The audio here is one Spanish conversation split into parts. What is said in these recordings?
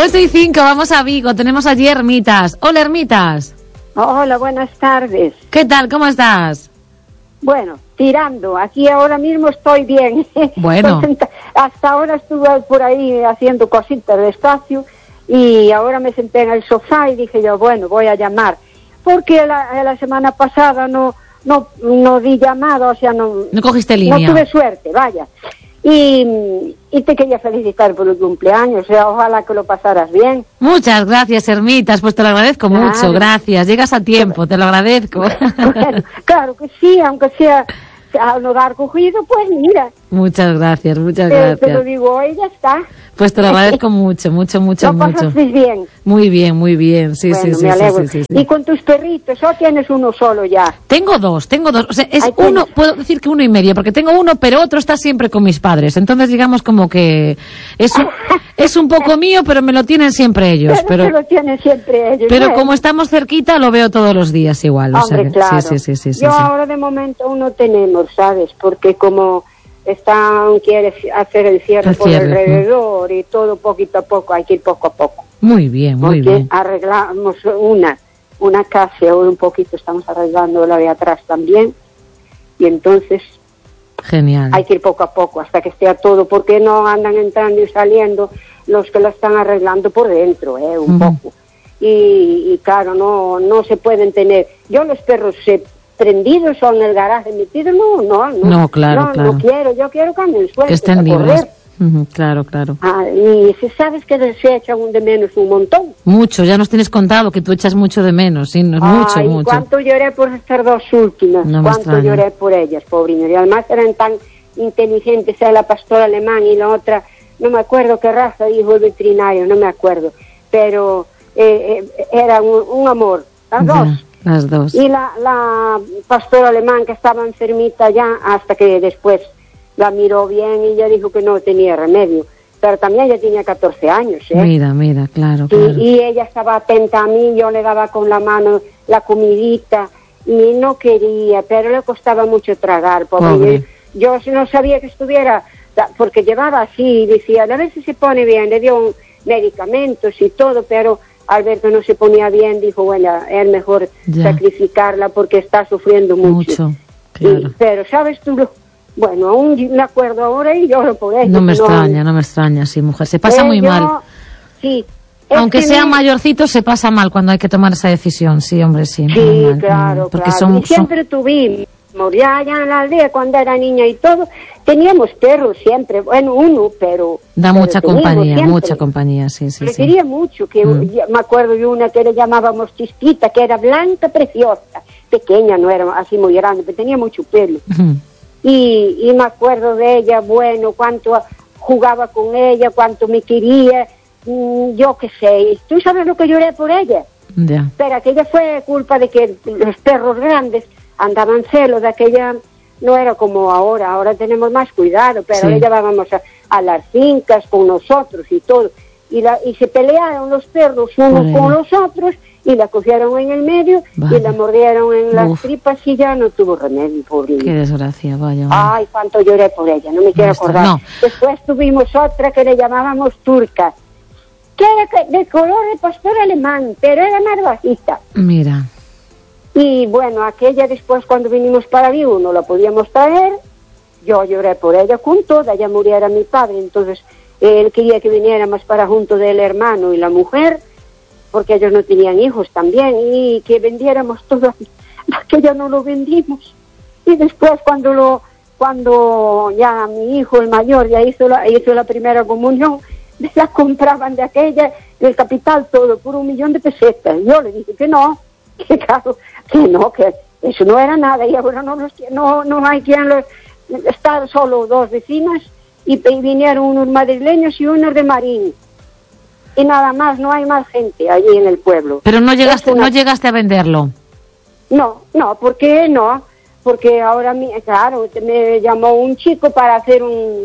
9:05, vamos a Vigo, tenemos allí Hermitas. Hola, Hermitas. Hola, buenas tardes. ¿Qué tal? ¿Cómo estás? Bueno, tirando. Aquí ahora mismo estoy bien. Bueno. Hasta ahora estuve por ahí haciendo cositas despacio y ahora me senté en el sofá y dije yo, bueno, voy a llamar. Porque la semana pasada no di llamada, o sea, no cogiste línea. No tuve suerte, vaya. Y te quería felicitar por el cumpleaños, o sea, ojalá que lo pasaras bien. Muchas gracias, Hermitas, pues te lo agradezco mucho, gracias. Llegas a tiempo, te lo agradezco. Bueno, claro que sí, aunque sea al no dar cogido, pues mira. Muchas gracias. Te lo digo hoy, ya está. Pues te lo agradezco mucho. ¿Lo pasaste bien? Muy bien, sí, bueno, sí. Me alegro. Sí. ¿Y con tus perritos o tienes uno solo ya? Tengo dos. O sea, es uno, puedo decir que 1.5, porque tengo uno, pero otro está siempre con mis padres. Entonces, digamos como que es un poco mío, pero me lo tienen siempre ellos. Pero lo tienen siempre ellos. Pero como estamos cerquita, lo veo todos los días igual. Hombre, o sea, claro. Sí. Yo ahora de momento aún no tenemos, ¿sabes? Porque como quiere hacer el cierre por alrededor y todo poquito a poco, hay que ir poco a poco. Muy bien. Porque arreglamos una casa, ahora un poquito estamos arreglando la de atrás también, y entonces genial. Hay que ir poco a poco hasta que esté todo, porque no andan entrando y saliendo los que la están arreglando por dentro, un poco. Y claro, no se pueden tener. Yo los perros prendidos o en el garaje metidos, no, claro. No quiero, yo quiero que anden sueltos, que estén libres. Claro. Y si sabes que se echan de menos un montón. Mucho, ya nos tienes contado que tú echas mucho de menos, sí, mucho. Cuánto lloré por estas dos últimas, cuánto lloré por ellas, pobriñas. Y además eran tan inteligentes, la pastora alemán y la otra, no me acuerdo qué raza dijo el veterinario, no me acuerdo, pero era un amor, las dos. Y la pastora alemán que estaba enfermita ya, hasta que después la miró bien y ella dijo que no tenía remedio, pero también ella tenía 14 años. Mira, claro. Y ella estaba atenta a mí, yo le daba con la mano la comidita y no quería, pero le costaba mucho tragar, pobre. Yo no sabía que estuviera, porque llevaba así, decía, a ver si se pone bien, le dio medicamentos y todo, pero al ver que no se ponía bien, dijo, bueno, es mejor sacrificarla porque está sufriendo mucho. Claro. Pero, ¿sabes tú? Bueno, aún me acuerdo ahora y lloro por eso. No me extraña, sí, mujer. Se pasa muy mal. Sí. Aunque sea mayorcito, se pasa mal cuando hay que tomar esa decisión. Sí, hombre, sí. Sí, claro, porque y siempre tuvimos, ya en la aldea, cuando era niña y todo, teníamos perros siempre. Bueno, uno, pero... Da mucha compañía, sí. Le quería mucho, que me acuerdo de una que le llamábamos Chispita, que era blanca, preciosa, pequeña, no era así muy grande, pero tenía mucho pelo. Y me acuerdo de ella, bueno, cuánto jugaba con ella, cuánto me quería, yo qué sé. ¿Tú sabes lo que lloré por ella? Pero aquella fue culpa de que los perros grandes andaban celos, de aquella no era como ahora tenemos más cuidado, pero le llevábamos a las fincas con nosotros y todo, y se pelearon los perros unos con los otros, y la cogieron en el medio y la mordieron en las tripas y ya no tuvo remedio, pobre. Qué desgracia, vaya. Ay, cuánto lloré por ella, no me quiero acordar. No. Después tuvimos otra que le llamábamos Turca, que era de color de pastor alemán, pero era más bajita. Mira. Y bueno, aquella después cuando vinimos para Vigo no la podíamos traer, yo lloré por ella con toda, ya muriera mi padre, entonces él quería que viniéramos para junto del hermano y la mujer, porque ellos no tenían hijos también, y que vendiéramos todo, aquello no lo vendimos. Y después cuando ya mi hijo, el mayor, ya hizo la primera comunión, la compraban de aquella, el capital todo, por 1.000.000 de pesetas. Yo le dije que no, que claro, que eso no era nada, y ahora no hay quien estar solo dos vecinas, y vinieron unos madrileños y unos de Marín. Y nada más, no hay más gente allí en el pueblo. Pero no llegaste a venderlo. No, porque ahora, claro, me llamó un chico para hacer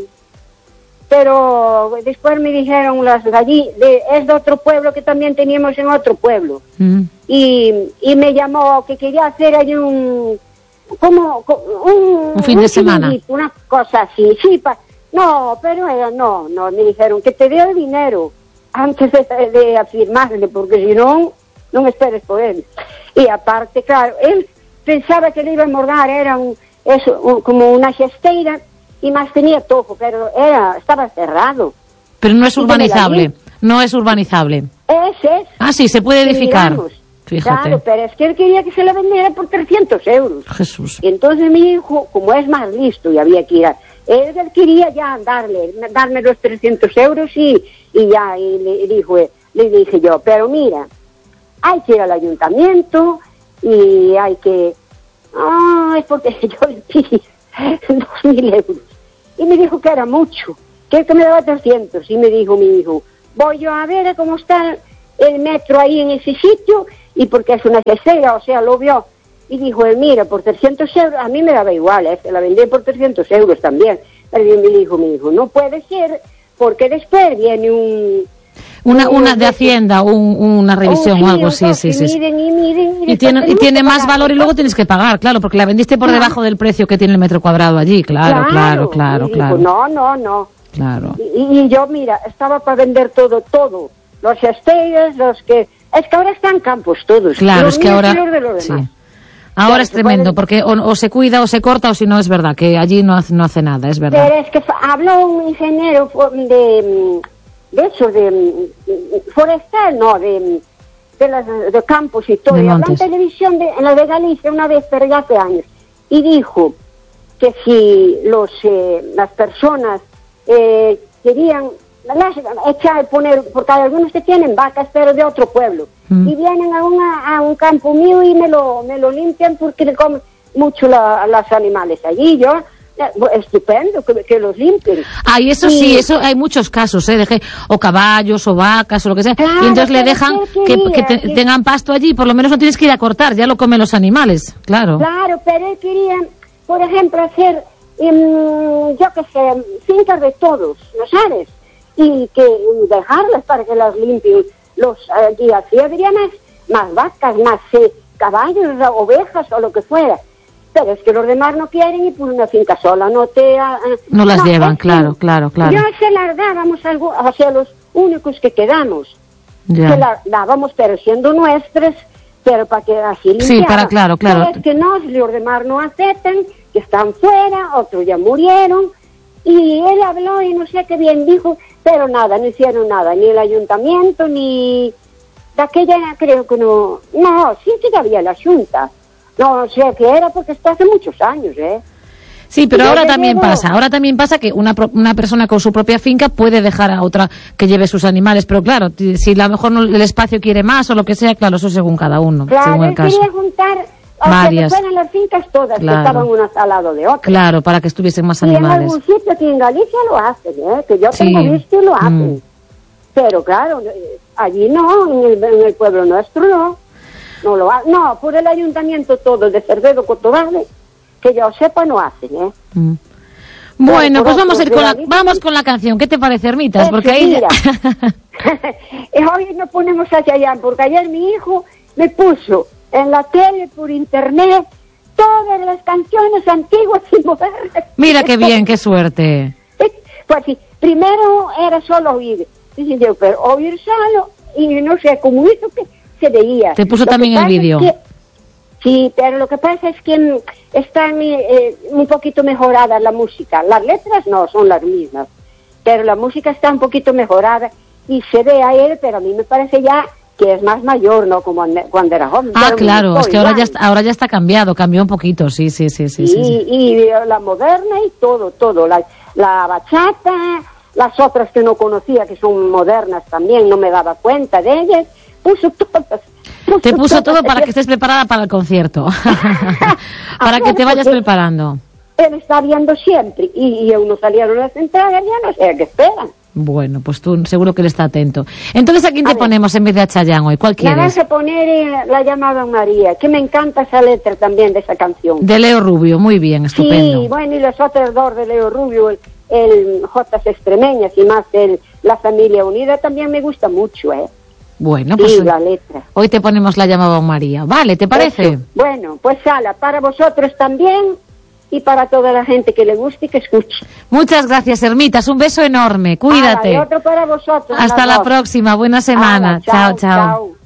pero después me dijeron las de allí, es de otro pueblo que también teníamos en otro pueblo. Y me llamó que quería hacer allí un fin de semana. Una cosa así, sí, no, pero no, me dijeron que te dé el dinero. antes de afirmarle, porque si no, non esperes por él. E aparte, claro, él pensaba que le iba a morgar, era como una xesteira, y más tenía tojo, pero estaba cerrado. Pero no es urbanizable, no es urbanizable. Es. Ah, sí, se puede edificar. Miramos. Fíjate. Claro, pero es que él quería que se la vendiera por 300 euros. Jesús. Y entonces mi hijo, como es más listo y había que ir él quería ya darme los 300 euros y ya, y le dije yo, pero mira, hay que ir al ayuntamiento y hay que... es porque yo le pedí 2.000 euros. Y me dijo que era mucho, que me daba 300. Y me dijo mi hijo, voy yo a ver cómo está el metro ahí en ese sitio, y porque es una cesera, o sea, lo vio. Y dijo él, mira, por 300 euros, a mí me daba igual, se la vendí por 300 euros también. Pero me dijo mi hijo, no puede ser, porque después viene una de Hacienda, una revisión o algo, sí. Miren, y tiene más valor y luego tienes que pagar, claro, porque la vendiste por debajo del precio que tiene el metro cuadrado allí, claro. Dijo, no. Claro. Y yo, mira, estaba para vender todo, los esteiras, es que ahora están campos todos. Claro, es que ahora... Sí. Ahora es tremendo, porque o se cuida o se corta, o si no es verdad, que allí no hace nada, es verdad. Pero es que habló un ingeniero de forestal, no, de campos y todo. Y habló en televisión, en la de Galicia una vez, pero ya hace años. Y dijo que si las personas querían poner, porque hay algunos que tienen vacas, pero de otro pueblo, y vienen a un campo mío y me lo limpian porque le comen mucho los animales allí. Yo, estupendo que los limpien. Y eso sí, eso hay muchos casos, o caballos o vacas o lo que sea, claro, y entonces le dejan que tengan pasto allí, por lo menos no tienes que ir a cortar, ya lo comen los animales, claro. Claro, pero él quería, por ejemplo, hacer, yo qué sé, fincas de todos, ¿no sabes? Y dejarlas para que las limpien y así habría más vacas, más caballos, ovejas o lo que fuera. Pero es que los demás no quieren y por una finca sola no las llevan, claro. Yo se las dábamos hacia los únicos que quedamos. Ya. Se las dábamos, pero siendo nuestras, pero para que así limpiaran. Sí, claro. Pero es que los demás no aceptan, que están fuera, otros ya murieron. Y él habló y no sé qué bien dijo, pero nada, no hicieron nada, ni el ayuntamiento, ni de aquella, creo que no, sí que había la Junta, no sé qué era, porque está hace muchos años, Sí, pero ahora también pasa que una persona con su propia finca puede dejar a otra que lleve sus animales, pero claro, si a lo mejor el espacio quiere más o lo que sea, claro, eso según cada uno, según el caso. Quería juntar... Varias. O sea, que fueran las fincas todas, claro, que estaban unas al lado de otras. Claro, para que estuviesen más animales. Y en algún sitio aquí en Galicia lo hacen, que yo tengo visto y lo hacen. Pero claro, allí no, en el pueblo nuestro no lo hacen. No, por el ayuntamiento todo, de Cervedo, Cotobarde, que yo sepa no hacen, Bueno, pues vamos con la canción. ¿Qué te parece, Ermitas? Porque ahí... Hoy nos ponemos a Chayanne, porque ayer mi hijo me puso en la tele, por internet, todas las canciones antiguas y modernas. Mira qué bien, qué suerte. Pues sí, primero era solo oír, pero oír solo, y no sé cómo hizo que se veía. Te puso también el vídeo. Sí, pero lo que pasa es que está un poquito mejorada la música. Las letras no son las mismas, pero la música está un poquito mejorada y se ve a él, pero a mí me parece ya que es más mayor, ¿no? Como cuando era joven. Claro, es que ahora ya está cambió un poquito, sí. Y la moderna y todo, la bachata, las otras que no conocía, que son modernas también, no me daba cuenta de ellas, puso todas. Te puso todo para que estés preparada para el concierto, para que te vayas preparando. Él está viendo siempre, y aún no salieron las entradas, ya no sé a qué esperan. Bueno, pues tú seguro que él está atento. Entonces, ¿a quién te ponemos en vez de a Chayanne hoy? ¿Cuál quieres? Me vas a poner La llamada a María, que me encanta esa letra también de esa canción. De Leo Rubio, muy bien, estupendo. Sí, bueno, y los otros dos de Leo Rubio, el Jotas Extremeñas y más La Familia Unida, también me gusta mucho, Bueno, pues la letra. Hoy te ponemos La llamada a María. Vale, ¿te parece? Eso. Bueno, pues ala, para vosotros también, y para toda la gente que le guste y que escuche. Muchas gracias, Hermitas. Un beso enorme. Cuídate. Y otro para vosotros. Hasta la próxima. Buena semana. Chao, chao.